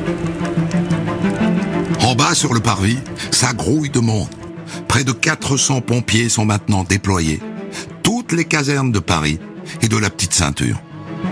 En bas sur le parvis, ça grouille de monde. Près de 400 pompiers sont maintenant déployés. Toutes les casernes de Paris et de la Petite Ceinture.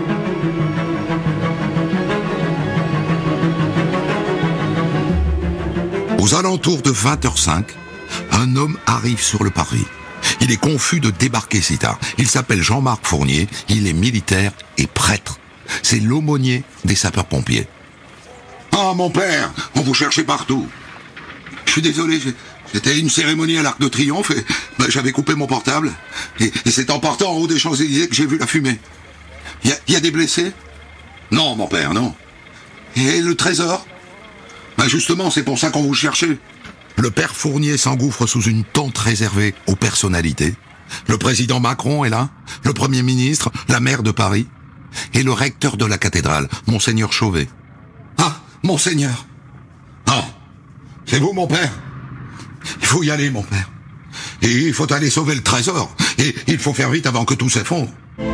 Aux alentours de 20h05, un homme arrive sur le parvis. Il est confus de débarquer si tard. Il s'appelle Jean-Marc Fournier, il est militaire et prêtre. C'est l'aumônier des sapeurs-pompiers. « Ah, mon père, on vous cherchait partout. Je suis désolé, c'était une cérémonie à l'Arc de Triomphe et j'avais coupé mon portable. Et c'est en partant en haut des Champs-Élysées que j'ai vu la fumée. Il y a des blessés? Non, mon père, non. Et le trésor? Justement, c'est pour ça qu'on vous cherchait. » Le père Fournier s'engouffre sous une tente réservée aux personnalités. Le président Macron est là, le premier ministre, la maire de Paris, et le recteur de la cathédrale, Monseigneur Chauvet. « Ah, Monseigneur. Ah, c'est vous, mon père? Il faut y aller, mon père. Et il faut aller sauver le trésor. Et il faut faire vite avant que tout s'effondre. »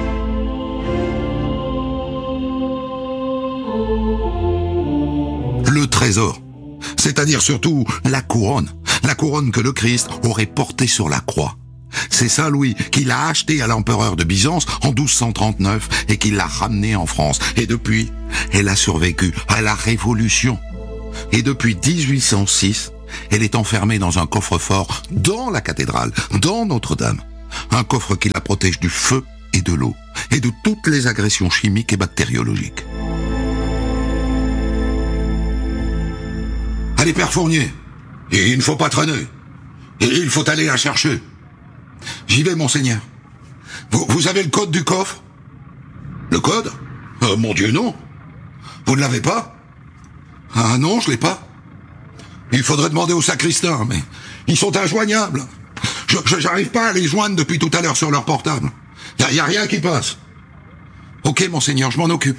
Le trésor, c'est-à-dire surtout la couronne que le Christ aurait portée sur la croix. C'est Saint Louis qui l'a achetée à l'empereur de Byzance en 1239 et qui l'a ramenée en France. Et depuis, elle a survécu à la Révolution. Et depuis 1806, elle est enfermée dans un coffre-fort dans la cathédrale, dans Notre-Dame. Un coffre qui la protège du feu et de l'eau, et de toutes les agressions chimiques et bactériologiques. Allez, père Fournier, et il ne faut pas traîner. Et il faut aller la chercher. J'y vais, monseigneur. Vous avez le code du coffre? Le code? Mon Dieu, non. Vous ne l'avez pas? Ah non, je l'ai pas. Il faudrait demander aux sacristains, mais ils sont injoignables. J'arrive pas à les joindre depuis tout à l'heure sur leur portable. Y a rien qui passe. Ok, monseigneur, je m'en occupe.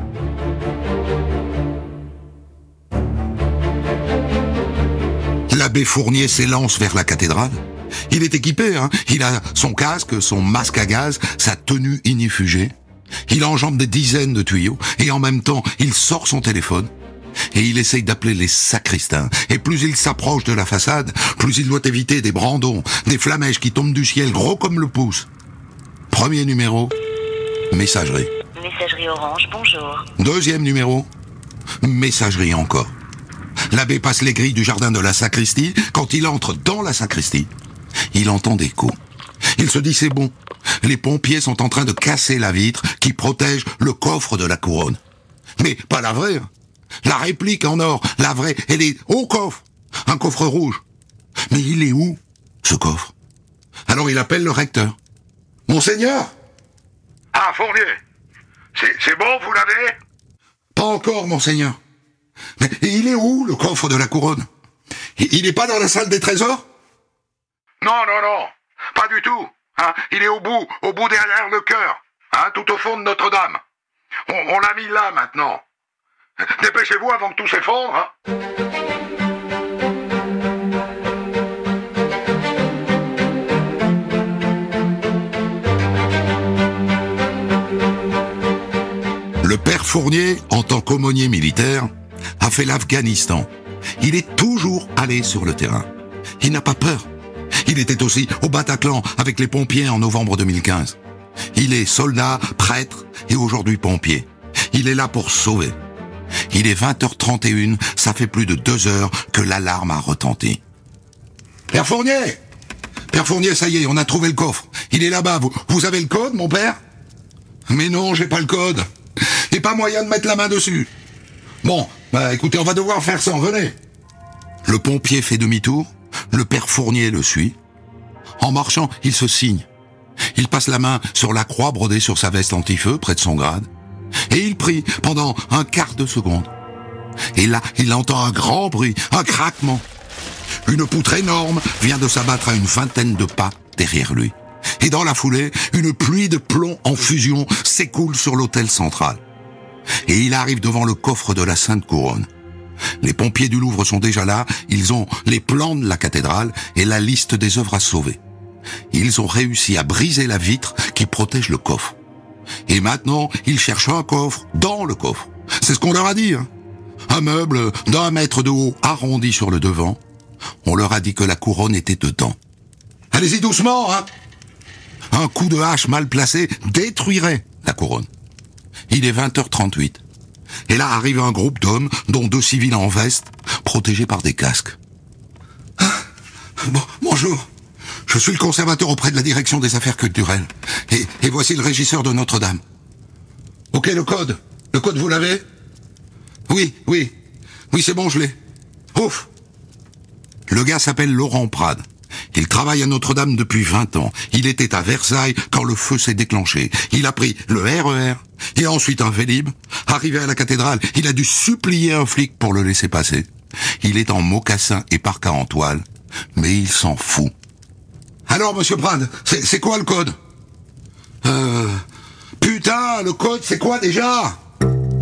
L'abbé Fournier s'élance vers la cathédrale. Il est équipé, hein. Il a son casque, son masque à gaz, sa tenue ignifugée. Il enjambe des dizaines de tuyaux et en même temps, il sort son téléphone et il essaye d'appeler les sacristains. Et plus il s'approche de la façade, plus il doit éviter des brandons, des flamèches qui tombent du ciel gros comme le pouce. Premier numéro, messagerie. Messagerie Orange, bonjour. Deuxième numéro, messagerie encore. L'abbé passe les grilles du jardin de la sacristie. Quand il entre dans la sacristie, il entend des coups. Il se dit c'est bon. Les pompiers sont en train de casser la vitre qui protège le coffre de la couronne. Mais pas la vraie. La réplique en or, la vraie, elle est au coffre. Un coffre rouge. Mais il est où, ce coffre? Alors il appelle le recteur. Monseigneur? Ah, Fournier. C'est bon, vous l'avez? Pas encore, monseigneur. Mais il est où, le coffre de la couronne? Il n'est pas dans la salle des trésors? Non, pas du tout. Hein, il est au bout derrière le chœur, hein, tout au fond de Notre-Dame. On l'a mis là, maintenant. Dépêchez-vous avant que tout s'effondre, hein. Le père Fournier, en tant qu'aumônier militaire, a fait l'Afghanistan. Il est toujours allé sur le terrain. Il n'a pas peur. Il était aussi au Bataclan avec les pompiers en novembre 2015. Il est soldat, prêtre et aujourd'hui pompier. Il est là pour sauver. Il est 20h31, ça fait plus de 2 heures que l'alarme a retenti. Père Fournier! Père Fournier, ça y est, on a trouvé le coffre. Il est là-bas. Vous avez le code, mon père? Mais non, j'ai pas le code. Et pas moyen de mettre la main dessus. Bon, écoutez, on va devoir faire ça, venez. Le pompier fait demi-tour, le père Fournier le suit. En marchant, il se signe. Il passe la main sur la croix brodée sur sa veste anti-feu, près de son grade. Et il prie pendant un quart de seconde. Et là, il entend un grand bruit, un craquement. Une poutre énorme vient de s'abattre à une vingtaine de pas derrière lui. Et dans la foulée, une pluie de plomb en fusion s'écoule sur l'autel central. Et il arrive devant le coffre de la Sainte Couronne. Les pompiers du Louvre sont déjà là, ils ont les plans de la cathédrale et la liste des œuvres à sauver. Ils ont réussi à briser la vitre qui protège le coffre. Et maintenant, ils cherchent un coffre dans le coffre. C'est ce qu'on leur a dit, hein. Un meuble d'1 mètre de haut arrondi sur le devant. On leur a dit que la couronne était dedans. Allez-y doucement, hein! Un coup de hache mal placé détruirait la couronne. Il est 20h38. Et là arrive un groupe d'hommes, dont 2 civils en veste, protégés par des casques. Bonjour. Je suis le conservateur auprès de la direction des affaires culturelles. Et voici le régisseur de Notre-Dame. Ok, le code. Le code, vous l'avez? Oui, c'est bon, je l'ai. Ouf. Le gars s'appelle Laurent Prade. Il travaille à Notre-Dame depuis 20 ans. Il était à Versailles quand le feu s'est déclenché. Il a pris le RER et ensuite un Vélib. Arrivé à la cathédrale, il a dû supplier un flic pour le laisser passer. Il est en mocassin et parka en toile, mais il s'en fout. Alors, monsieur Prade, c'est quoi le code? Putain, le code, c'est quoi déjà?